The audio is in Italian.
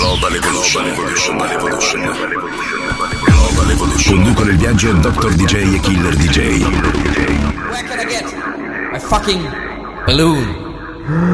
Global Evolution. Conducono il viaggio Dr. DJ e Killer DJ. Where can I get my fucking balloon?